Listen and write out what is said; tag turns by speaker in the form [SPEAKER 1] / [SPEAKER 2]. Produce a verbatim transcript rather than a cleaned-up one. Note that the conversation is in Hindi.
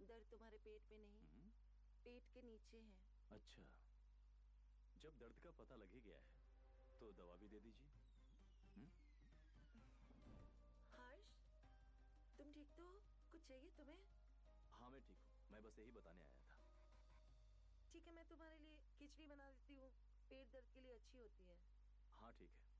[SPEAKER 1] दर्द तुम्हारे पेट में नहीं,
[SPEAKER 2] हम्म।
[SPEAKER 1] पेट के नीचे है।
[SPEAKER 2] अच्छा, जब दर्द का पता लग ही गया है तो दवा भी दे दीजिए। हम्म।
[SPEAKER 1] हर्ष, तुम ठीक तो हो? कुछ चाहिए तुम्हें?
[SPEAKER 2] हाँ मैं ठीक हूँ, मैं बस यही बताने आया था।
[SPEAKER 1] ठीक है, मैं तुम्हारे लिए खिचड़ी बना देती हूँ, पेट दर्द के लिए अच्छी होती है।
[SPEAKER 2] हाँ ठीक है।